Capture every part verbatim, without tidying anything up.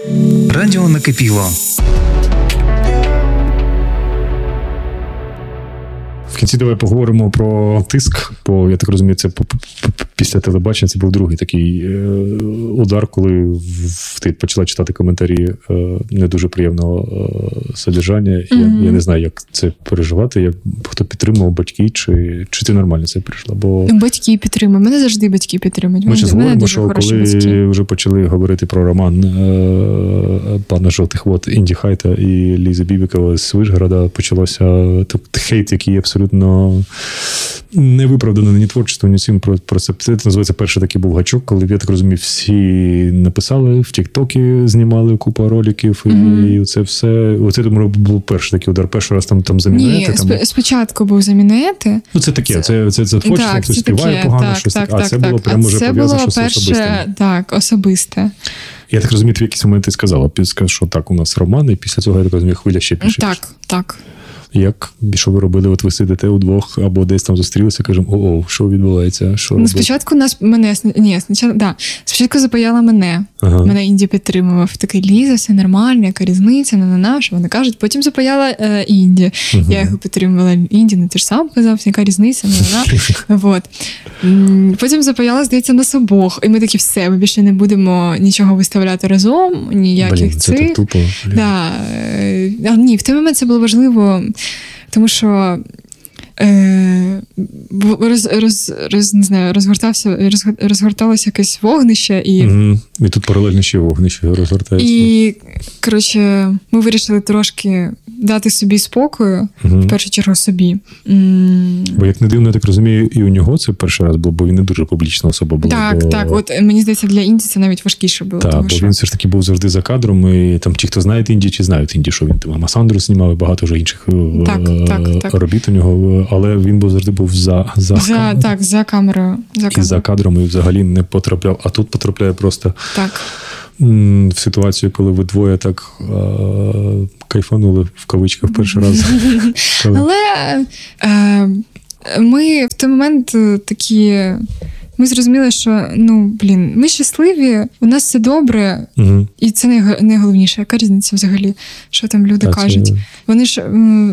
Радіо накипіло. В кінці давай поговоримо про тиск, бо, я так розумію, це після телебачення це був другий такий удар, коли ти почала читати коментарі не дуже приємного содержання. Mm-hmm. Я, я не знаю, як це переживати, як хто підтримував, батьки, чи, чи ти нормально це пережила? Бо... Батьки підтримують. Мене завжди батьки підтримують. Ми зараз говоримо, що коли батьки. Вже почали говорити про роман е- пана Жовтих Вод Інді Хайта і Лізи Бібікова з Вишгорода, почалося хейт, який абсолютно не виправдано ні творчеством, ні цим. Про, про це. Це називається перший такий був гачок, коли, я так розумію, всі написали, в Тік-Токі знімали купу роликів, mm-hmm. і це все. Оце, думаю, був перший такий удар. Перший раз там, там замінети. Ні, там... спочатку був замінети. Ну, це таке, це, це, це, це творчість, хтось співає таке, погано, так, щось так, таке. А так, це так, було так. прямо вже пов'язано, що це особисте. Так, особисте. Я так розумію, в якийсь момент ти сказала, що так, у нас роман, і після цього, я так розумію, хвиля ще більше. Так, так. Як, що ви робили? От ви сидите удвох, або десь там зустрілися, кажемо, о-о, що відбувається? Що ну, спочатку нас, мене, ні, спочатку, да, спочатку запаяла мене. Ага. Мене Інді підтримував. Такий, Ліза, все нормально, яка різниця, на на що вони кажуть. Потім запаяла е, Інді. Угу. Я його підтримувала. Інді, ну ти ж сам казав, яка різниця, на на Вот. Потім запаяла, здається, нас обох. І ми такі, все, ми більше не будемо нічого виставляти разом, ніяких цих. Це так тупо. Да. А, ні, в той момент це було важливо, тому що е, роз, роз, роз, не знаю, розгортався, роз, розгорталося якесь вогнище. І, угу. І тут паралельно ще вогнище розгортається. І, коротше, ми вирішили трошки дати собі спокою, угу. в першу чергу собі. Бо, як не дивно, я так розумію, і у нього це перший раз був, бо він не дуже публічна особа була. Так, бо... так. От мені здається, для Інді це навіть важкіше було. Так, тому, бо що... він все ж таки був завжди за кадром, і там ті, хто знає Інді, чи знають Інді, що він там Амасандру знімав, і багато вже інших так, так, так. робіт у нього, але він був завжди був за, за, за кам... Так, за камерою. За і за кадром, і взагалі не потрапляв. А тут потрапляє просто так. в ситуацію, коли ви двоє так а, кайфанули, в кавичках, перший раз. Але е, ми в той момент такі... Ми зрозуміли, що, ну, блін, ми щасливі, у нас все добре, угу. І це найголовніше. Яка різниця взагалі, що там люди а кажуть? Це... Вони ж,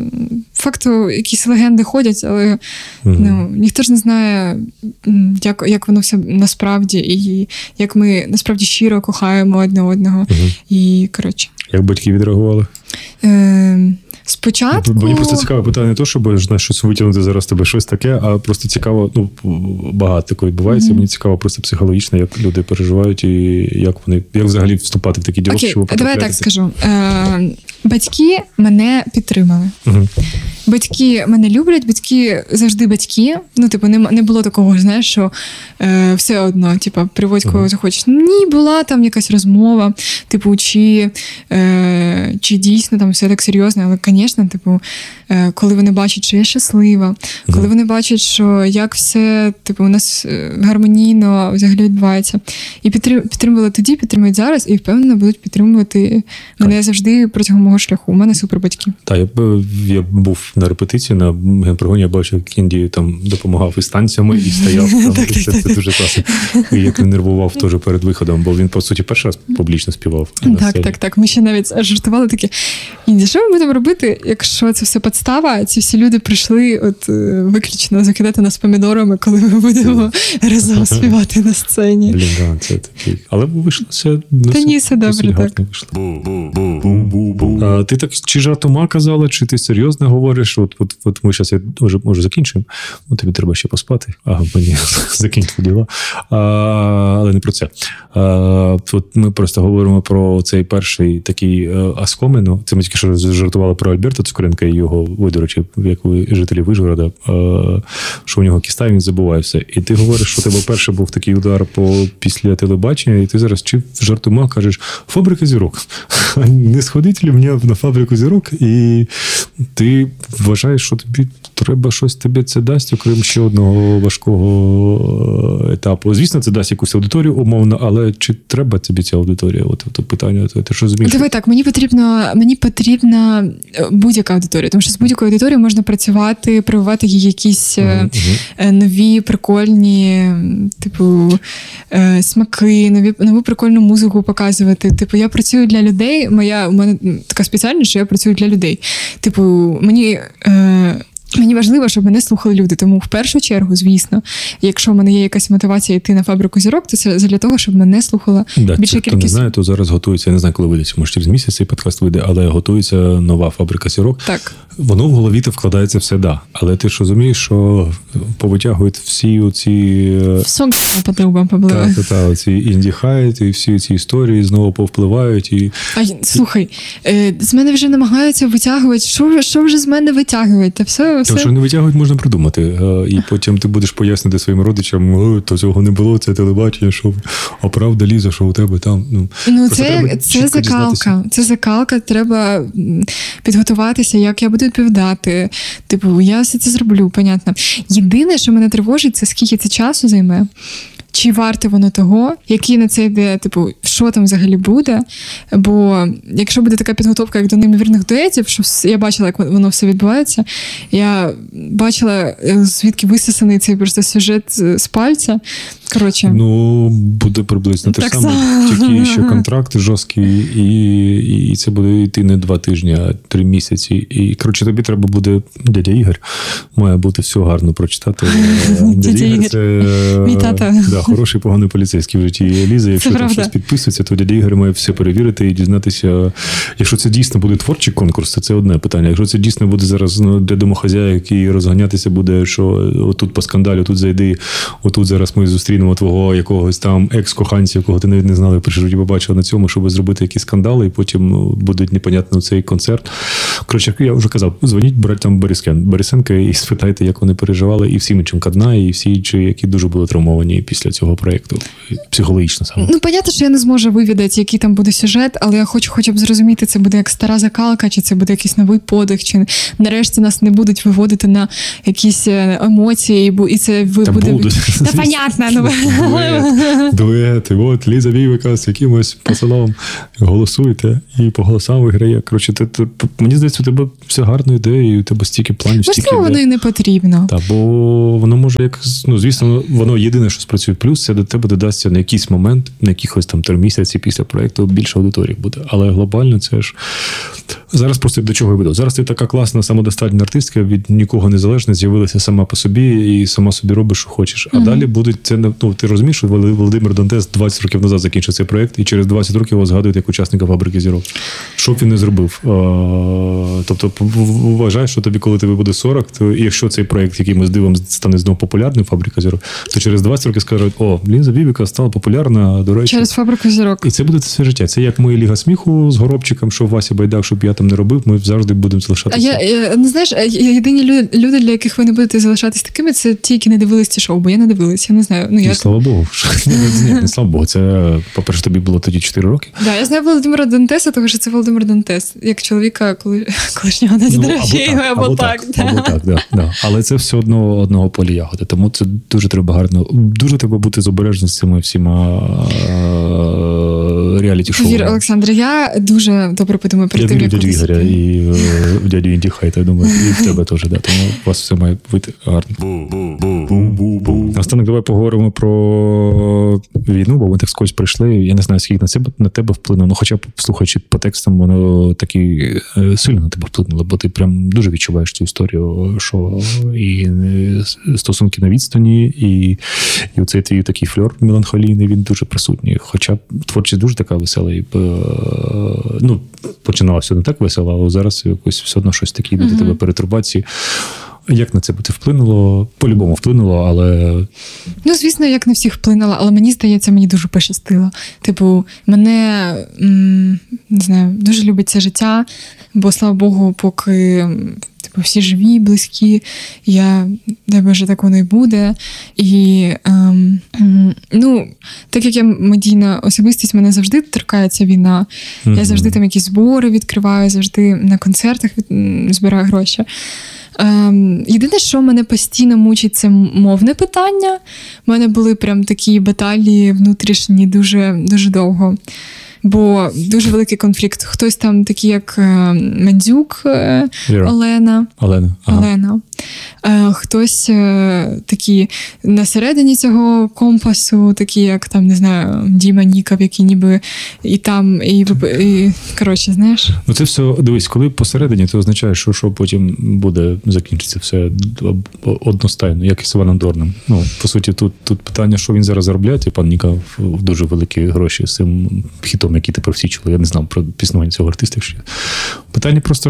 факту, якісь легенди ходять, але угу. ну, ніхто ж не знає, як, як воно все насправді, і як ми насправді щиро кохаємо одне одного. Угу. І, коротше. Як батьки відреагували? Е... Спочатку... Мені просто цікаве питання не то, щоб знаєш, щось витягнути зараз тебе щось таке, а просто цікаво, ну, багато такого відбувається, mm-hmm. мені цікаво просто психологічно, як люди переживають і як вони, як взагалі вступати в такі діалог, okay, щоб ви давай я так скажу. Е, батьки мене підтримали. Mm-hmm. Батьки мене люблять, батьки завжди батьки. Ну, типу, не, не було такого, знаєш, що е, все одно, типу, приводь кого mm-hmm. захочеш. Ні, була там якась розмова, типу, чи, е, чи дійсно там все так серйозно, але, звісно, типу, е, коли вони бачать, що я щаслива, mm-hmm. коли вони бачать, що як все, типу, у нас гармонійно взагалі відбувається. І підтрим, підтримували тоді, підтримують зараз, і впевнено будуть підтримувати мене завжди протягом мого шляху. У мене супер батьки. Так, я, я був на репетиції, на генпрогоні, я бачив, як Інді там допомагав із танцями і стояв там. так, і це, так, це дуже класно. І як він нервував теж перед виходом, бо він, по суті, перший раз публічно співав. Так, так, так. Ми ще навіть жартували такі, Інді, що ми будемо робити, якщо це все підстава, ці всі люди прийшли от виключно закидати нас помідорами, коли ми будемо разом співати на сцені. Блін, да, це такий. Але вийшло все. Та ні, все добре, так. А, ти так чи жартома казала, чи ти серйозно говориш? От, от, от ми зараз вже може закінчимо. Ну, тобі треба ще поспати. Ага, мені закінчити діла. А, але не про це. А, от ми просто говоримо про цей перший такий оскомину. Це ми тільки що жартували про Альберта Цукренка і його видорочі, як ви жителі Вишгорода, що у нього кіста, і він забуває все. І ти говориш, що у тебе перший був такий удар по, після телебачення, і ти зараз чи жартома кажеш «Фабрика зірок». Не сходить ли мені на «Фабрику зірок», і ти вважаєш, що тобі треба щось тобі це дасть, окрім ще одного важкого етапу. Звісно, це дасть якусь аудиторію умовно, але чи треба тобі ця аудиторія? От, от питання, ти що розумієш? Давай так, мені потрібно, мені потрібна будь-яка аудиторія, тому що з будь-якою аудиторією можна працювати, прививати їй якісь uh-huh. нові, прикольні, типу, смаки, нові, нову прикольну музику показувати. Типу, я працюю для людей, моя, у мене така спеціальність, що я працюю для людей. Типу, мені... Е, Мені важливо, щоб мене слухали люди, тому в першу чергу, звісно, якщо в мене є якась мотивація йти на фабрику зірок, то це для того, щоб мене слухала да, більша це, кількість. Хто не знає, то зараз готується, я не знаю, коли вийде, може через місяць цей подкаст вийде, але готується нова фабрика зірок. Так. Воно в голові то вкладається все, да. Але ти ж розумієш, що повитягують всі оці... Все по трубам побливають. Так, так, оці інді-хайт і всі ці історії знову повпливають. І... А, слухай, з мене вже намагаються витягувати, що, що вже з мене витягують? Та все, все. То, що не витягують, можна придумати. І потім ти будеш пояснити своїм родичам, то цього не було, це телебачення, що а правда, Ліза, що у тебе там. Ну, ну це, це закалка. Це закалка, треба підготуватися, як я буду відповідати. Типу, я все це зроблю, понятно. Єдине, що мене тривожить, це скільки це часу займе. Чи варте воно того, який на це йде, типу, що там взагалі буде. Бо якщо буде така підготовка, як до неймовірних дуетів, що я бачила, як воно все відбувається, я бачила, звідки висосаний цей просто сюжет з пальця. Коротше. Ну, буде приблизно те ж саме, тільки ще контракт жорсткий, і, і це буде йти не два тижні, а три місяці. І, коротше, тобі треба буде, дядя Ігор, має бути все гарно прочитати. Дядя Ігор, це, мій тато. Да, хороший, поганий поліцейський в житті Лізи. Якщо там щось підписується, то дядя Ігор має все перевірити і дізнатися. Якщо це дійсно буде творчий конкурс, то це одне питання. Якщо це дійсно буде зараз ну, для домохозяїв, який розганятися буде, що отут по скандалю, тут зайди, отут зараз ми зустрінемо твого якогось там екс-коханця, якого ти навіть не знали, при житті побачив на цьому, щоб зробити якісь скандали, і потім ну, будуть непонятно цей концерт. Коротше, я вже казав, дзвоніть братям Борискен, Борисенка і спитайте, як вони переживали, і всі іншим Кадна, і всі інші, які дуже були травмовані після цього проєкту. Психологічно саме. Ну, понятно, що я не зможу вивідати, який там буде сюжет, але я хочу хоча б зрозуміти, це буде як стара закалка, чи це буде якийсь новий подих, чи нарешті нас не будуть виводити на якісь емоції, і це ви Та буде... будуть. Та понятно, ну... Дует, дует, і от Ліза Вівика з якимось пацаном голосуйте, і по голосам виграє. Коротше, ти, ти, мені здається, у тебе все гарно йде, і у тебе стільки планів, стільки можливо, воно і не потрібно. Так, бо воно може як, ну, звісно, воно єдине, що спрацює. Плюс це до тебе додасться на якийсь момент, на якихось там три місяці після проєкту більше аудиторії буде. Але глобально це ж... Зараз просто до чого я веду. Зараз ти така класна, самодостатня артистка, від нікого незалежна, з'явилася сама по собі і сама собі робиш, що хочеш. А mm-hmm. далі будуть це, ну, ти розумієш, що Володимир Дантес двадцять років назад закінчив цей проєкт, і через двадцять років його згадують як учасника фабрики зірок. Що б він не зробив? А, тобто, вважаєш, що тобі, коли тобі буде сорок, то і якщо цей проєкт якимось дивом стане знову популярним, фабрика зірок, то через двадцять років скажуть, о, Ліза Вівіка стала популярна, до речі. Через фабрику зірок. І це буде все життя. Це як моя Ліга сміху з Горобчиком, що Вася Байдак, щоб я там не робив, ми завжди будемо залишатися. А я, не знаєш, єдині люди, для яких ви не будете залишатись такими, це ті, які не дивились ці шоу, бо я не дивилась, я не знаю. Ну, я... Слава Богу. Ні, не слава Богу. Це, по-перше, тобі було тоді чотири роки. Так, да, я знаю Володимира Дантеса, тому що це Володимир Дантес, як чоловіка коли, колишнього на ну, або, або, або так. так, або так, да, да. Але це все одно одного поля ягоди, тому це дуже треба гарно, дуже треба бути з обережним з цими всіма реаліті-шоу. Вір, Олександр, я дуже добре подумаю перед тим, як Я вірю в дядю Ігоря і в дядю Інді Хайта, я думаю, і в тебе теж, да, тому у вас все має вийти гарно. Наостанок давай поговоримо про війну, бо ми так скось прийшли, я не знаю, скільки на себе на тебе вплинуло, ну хоча б слухаючи по текстам, воно таки сильно на тебе вплинуло, бо ти прям дуже відчуваєш цю історію, що і стосунки на відстані, і, і оцей твій такий фльор меланхолійний, він дуже присутній. Хоча творчість дуже така весела, і, ну, починалося не так весело, але зараз якось все одно щось таке йде до тебе перетурбації. Як на це буде вплинуло? По-любому вплинуло, але... Ну, звісно, як на всіх вплинуло, але мені здається, мені дуже пощастило. Типу, мене, м- не знаю, дуже любить це життя, бо, слава Богу, поки... типу, всі живі, близькі, я, дай Боже, так воно і буде. І, ем, ну, так як я медійна особистість, мене завжди торкається війна. Mm-hmm. Я завжди там якісь збори відкриваю, завжди на концертах від... збираю гроші. Ем, єдине, що мене постійно мучить, це мовне питання. У мене були прям такі баталії внутрішні дуже, дуже довго. Бо дуже великий конфлікт. Хтось там такий, як Мандзюк yeah. Олена. Олена. Ага. Олена. Хтось такі на середині цього компасу, такі, як там, не знаю, Діма Ніков, які ніби і там, і, і коротше, знаєш. Ну це все, дивись, коли посередині, це означає, що, що потім буде, закінчиться все одностайно, як і з Іваном Дорном. Ну, по суті, тут, тут питання, що він зараз заробляє, і пан Ніков дуже великі гроші з цим хітом, який тепер всі чули. Я не знав про піснування цього артиста ще. Питання просто,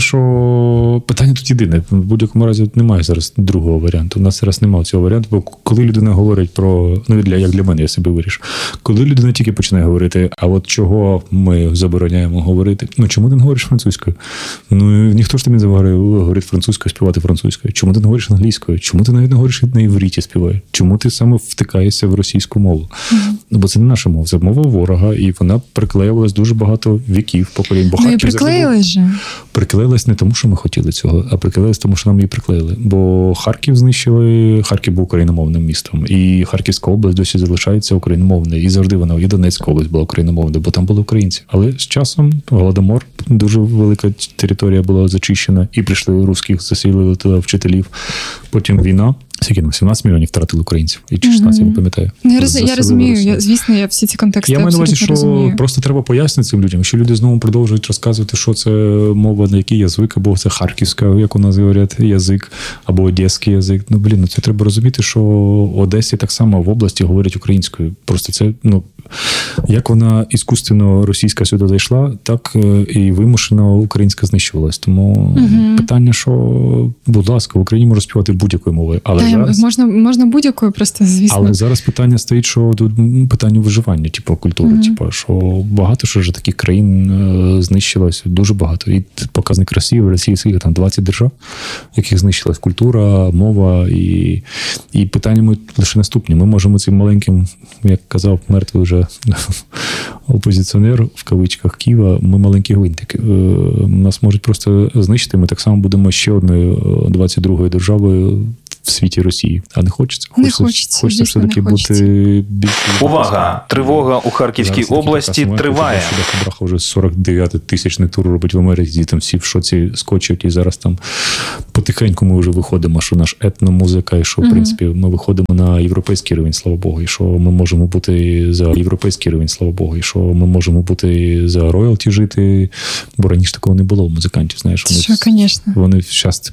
що питання тут єдине. В будь-якому разі немає зараз другого варіанту. У нас зараз немає цього варіанту, бо коли людина говорить про, ну, для, як для мене, я себе вирішу, коли людина тільки починає говорити, а от чого ми забороняємо говорити, ну, чому ти не говориш французькою? Ну, ніхто ж тобі не говорить французькою, співати французькою. Чому ти не говориш англійською? Чому ти навіть не говориш на івриті співає? Чому ти саме втикаєшся в російську мову? Mm-hmm. Ну, бо це не наша мова, це мова ворога, і вона приклеювалась дуже багато віків, поколінь. Ну, і приклеїлась же. Приклеїлась не тому, що ми хотіли цього, а приклеїлась тому, що нам її приклеїли. Бо Харків знищили, Харків був україномовним містом, і Харківська область досі залишається україномовною, і завжди вона, і Донецька область була україномовною, бо там були українці. Але з часом Голодомор, дуже велика територія була зачищена, і прийшли русських, засілили туди вчителів. Потім війна. Скільки там, сімнадцять мільйонів втратили українців? І чи шістнадцять, mm-hmm. не пам'ятаю. Я, роз, я розумію, я, звісно, я всі ці контексти я абсолютно розумію. Я маю на увазі, що розумію. Просто треба пояснити цим людям. Якщо люди знову продовжують розказувати, що це мова, на який язик, або це харківська, як у нас говорять, язик, або одеський язик. Ну, блін, ну це треба розуміти, що в Одесі так само в області говорять українською. Просто це, ну, як вона іскусственно російська сюди зайшла, так і вимушено українська знищувалась. Тому mm-hmm. питання, що, будь ласка, в Україні можна співати будь-якою мовою. Але Та, зараз... можна, можна будь-якою, просто, звісно. Але зараз питання стоїть, що тут питання виживання, типу, культури. Mm-hmm. Типу, що багато що вже таких країн е, знищилось, дуже багато. І показник Росії, в Росії скільки там двадцять держав, яких знищилась культура, мова. І, і питання ми лише наступні. Ми можемо цим маленьким, як казав мертвий вже опозиціонер, в кавичках, Києва, ми маленькі гвинтики. Нас можуть просто знищити, ми так само будемо ще одною двадцять другою державою в світі Росії. А не хочеться? Не хочеться. Хочеться, хочеться все-таки бути більш... Увага! Тривога у Харківській області триває. Браха вже сорок дев'ятий тисячний тур робить в Америці, там всі в шоці скочать, і зараз там потихеньку ми вже виходимо, що наш етномузика, і що, в mm-hmm. принципі, ми виходимо на європейський рівень, слава Богу, і що ми можемо бути за європейський рівень, слава Богу, і що ми можемо бути за роялті жити, бо раніше такого не було у музикантів, знаєш. Вони, що, звісно. Вони зараз